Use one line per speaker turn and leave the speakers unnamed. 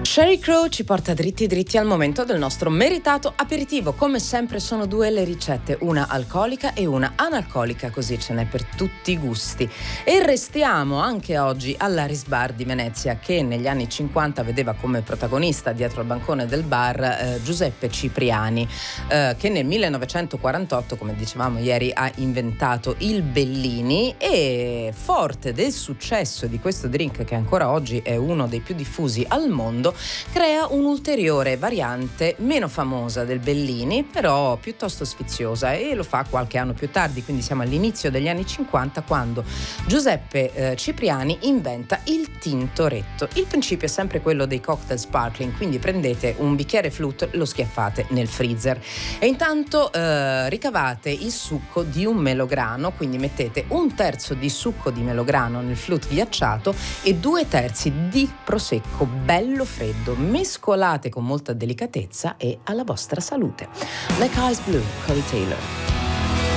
Sheryl Crow ci porta dritti al momento del nostro meritato aperitivo. Come sempre sono due le ricette, una alcolica e una analcolica, così ce n'è per tutti i gusti. E restiamo anche oggi all'Aris Bar di Venezia, che negli anni 50 vedeva come protagonista dietro al bancone del bar Giuseppe Cipriani, che nel 1948, come dicevamo ieri, ha inventato il Bellini, e forte del successo di questo drink, che ancora oggi è uno dei più diffusi al mondo, crea un'ulteriore variante meno famosa del Bellini, però piuttosto sfiziosa, e lo fa qualche anno più tardi, quindi siamo all'inizio degli anni 50, quando Giuseppe Cipriani inventa il Tintoretto. Il principio è sempre quello dei cocktail sparkling, quindi prendete un bicchiere flute, lo schiaffate nel freezer e intanto ricavate il succo di un melograno, quindi mettete 1/3 di succo di melograno nel flute ghiacciato e 2/3 di prosecco bello freddo, mescolate con molta delicatezza e alla vostra salute. Black Eyes Blue, Corey Taylor.